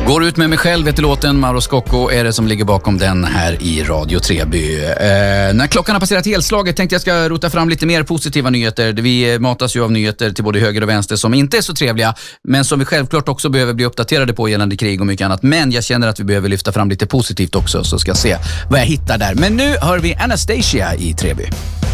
Går ut med mig själv heter låten. Mauro Scocco är det som ligger bakom den här i Radio Treby. När klockan har passerat helslaget tänkte jag ska rota fram lite mer positiva nyheter. Vi matas ju av nyheter till både höger och vänster som inte är så trevliga, men som vi självklart också behöver bli uppdaterade på gällande krig och mycket annat. Men jag känner att vi behöver lyfta fram lite positivt också, så ska jag se vad jag hittar där. Men nu hör vi Anastasia i Treby.